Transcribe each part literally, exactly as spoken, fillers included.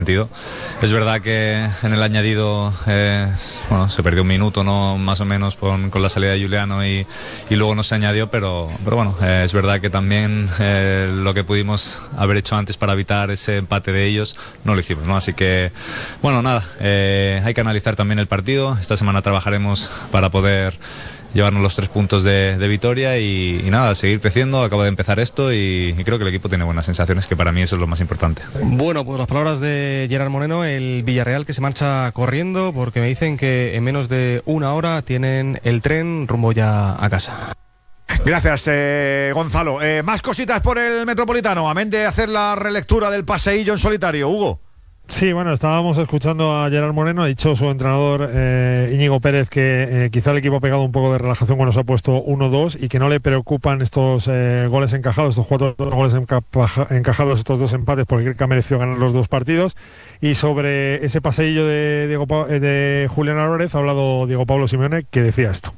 Es verdad que en el añadido eh, bueno, se perdió un minuto, ¿no? Más o menos con, con la salida de Juliano y, y luego no se añadió, pero, pero bueno, eh, es verdad que también eh, lo que pudimos haber hecho antes para evitar ese empate de ellos no lo hicimos, ¿no? Así que bueno, nada, eh, hay que analizar también el partido. Esta semana trabajaremos para poder llevarnos los tres puntos de, de Vitoria y, y nada, seguir creciendo. Acabo de empezar esto y, y creo que el equipo tiene buenas sensaciones, que para mí eso es lo más importante. Bueno, pues las palabras de Gerard Moreno, el Villarreal que se marcha corriendo porque me dicen que en menos de una hora tienen el tren rumbo ya a casa. Gracias, eh, Gonzalo. Eh, más cositas por el Metropolitano, amén de hacer la relectura del paseillo en solitario. Hugo. Sí, bueno, estábamos escuchando a Gerard Moreno, ha dicho su entrenador eh, Íñigo Pérez que eh, quizá el equipo ha pegado un poco de relajación cuando se ha puesto uno dos y que no le preocupan estos eh, goles encajados, estos cuatro goles encajados, estos dos empates, porque creo que ha merecido ganar los dos partidos. Y sobre ese paseillo de, Diego pa- de Julián Álvarez ha hablado Diego Pablo Simeone, que decía esto.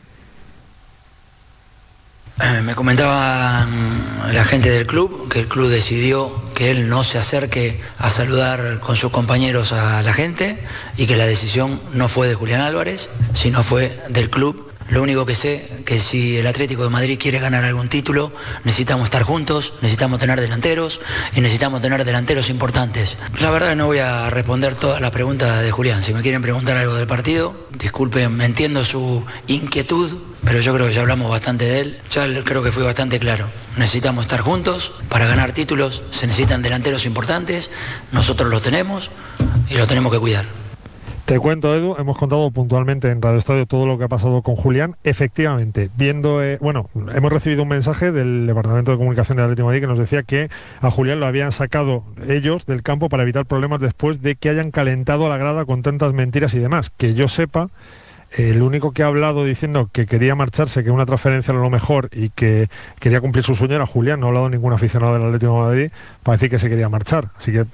Me comentaban la gente del club que el club decidió que él no se acerque a saludar con sus compañeros a la gente y que la decisión no fue de Julián Álvarez, sino fue del club. Lo único que sé que si el Atlético de Madrid quiere ganar algún título, necesitamos estar juntos, necesitamos tener delanteros y necesitamos tener delanteros importantes. La verdad no voy a responder todas las preguntas de Julián. Si me quieren preguntar algo del partido, disculpen, entiendo su inquietud, pero yo creo que ya hablamos bastante de él. Ya creo que fui bastante claro. Necesitamos estar juntos. Para ganar títulos se necesitan delanteros importantes. Nosotros los tenemos y los tenemos que cuidar. Te cuento, Edu, hemos contado puntualmente en Radio Estadio todo lo que ha pasado con Julián. Efectivamente, viendo, eh, bueno, hemos recibido un mensaje del Departamento de Comunicación del Atlético de Madrid que nos decía que a Julián lo habían sacado ellos del campo para evitar problemas después de que hayan calentado a la grada con tantas mentiras y demás. Que yo sepa, el único que ha hablado diciendo que quería marcharse, que una transferencia era lo mejor y que quería cumplir su sueño era Julián. No ha hablado ningún aficionado del Atlético de Madrid para decir que se quería marchar. Así que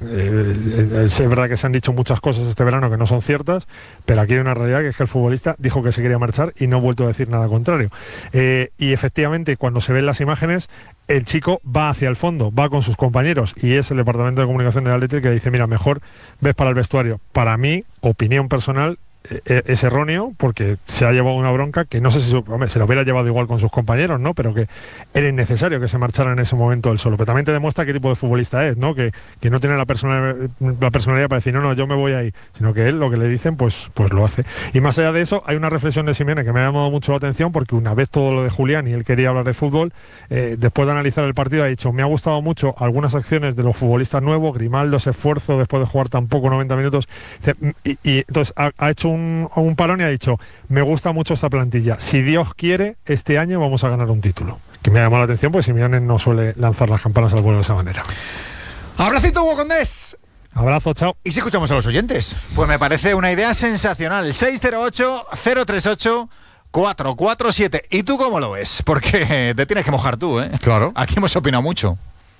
eh, es verdad que se han dicho muchas cosas este verano que no son ciertas, pero aquí hay una realidad, que es que el futbolista dijo que se quería marchar y no ha vuelto a decir nada contrario. Eh, y efectivamente, cuando se ven las imágenes, el chico va hacia el fondo, va con sus compañeros, y es el Departamento de Comunicación del Atlético que dice: mira, mejor ves para el vestuario. Para mí, opinión personal, es erróneo, porque se ha llevado una bronca que no sé si hombre, se lo hubiera llevado igual con sus compañeros, ¿no? Pero que era innecesario que se marchara en ese momento él solo. Pero también te demuestra qué tipo de futbolista es, ¿no? Que, que no tiene la, personal, la personalidad para decir no, no, yo me voy ahí, sino que él lo que le dicen, pues, pues lo hace. Y más allá de eso, hay una reflexión de Simeone que me ha llamado mucho la atención, porque una vez todo lo de Julián y él quería hablar de fútbol, eh, después de analizar el partido ha dicho: me ha gustado mucho algunas acciones de los futbolistas nuevos, Grimaldo, ese esfuerzo después de jugar tan poco, noventa minutos, y, y entonces ha, ha hecho un, un parón y ha dicho: me gusta mucho esta plantilla, si Dios quiere, este año vamos a ganar un título. Que me ha llamado la atención, porque Simeone no suele lanzar las campanas al vuelo de esa manera. Abracito, Hugo Condés. Abrazo, chao. ¿Y si escuchamos a los oyentes? Pues me parece una idea sensacional. seis cero ocho, cero tres ocho, cuatro cuatro siete. ¿Y tú cómo lo ves? Porque te tienes que mojar tú, ¿eh? Claro. Aquí hemos opinado mucho.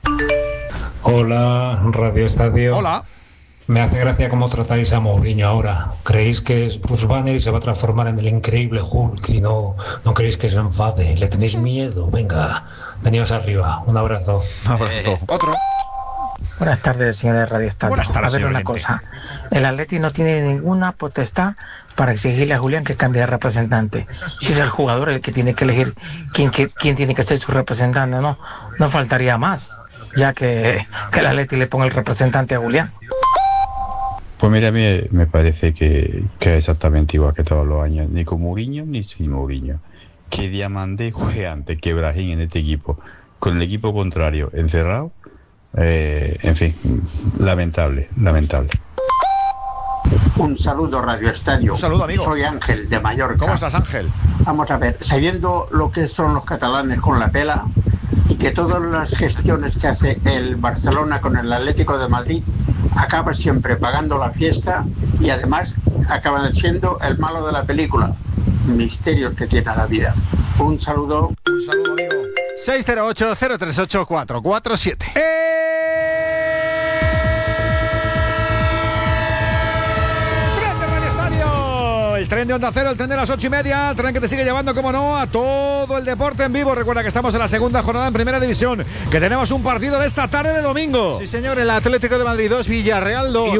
Hola, Radio Estadio. Hola. Me hace gracia cómo tratáis a Mourinho ahora. ¿Creéis que es Bruce Banner y se va a transformar en el increíble Hulk y no, no queréis que se enfade? ¿Le tenéis miedo? Venga, veníos arriba. Un abrazo. Un abrazo. Eh, Otro. Buenas tardes, señora de Radio Estadio. Buenas tardes, a ver, señor una gente. cosa. El Atleti no tiene ninguna potestad para exigirle a Julián que cambie de representante. Si es el jugador el que tiene que elegir quién, quién, quién tiene que ser su representante, no, no faltaría más, ya que, que el Atleti le ponga el representante a Julián. Pues mira, a mí me parece que, que es exactamente igual que todos los años, ni con Mourinho ni sin Mourinho. Que Diamandé juegue antes que Brahim en este equipo, con el equipo contrario encerrado, eh, en fin, lamentable, lamentable. Un saludo, Radio Estadio. Un saludo, amigo. Soy Ángel, de Mallorca. ¿Cómo estás, Ángel? Vamos a ver, sabiendo lo que son los catalanes con la pela y que todas las gestiones que hace el Barcelona con el Atlético de Madrid acaba siempre pagando la fiesta y además acaban siendo el malo de la película. Misterios que tiene la vida. Un saludo. Un saludo, amigo. seis cero ocho, cero tres ocho, cuatro cuatro siete. El tren de Onda Cero, el tren de las ocho y media, el tren que te sigue llevando, como no, a todo el deporte en vivo. Recuerda que estamos en la segunda jornada en Primera División, que tenemos un partido de esta tarde de domingo. Sí, señor, el Atlético de Madrid dos, Villarreal dos.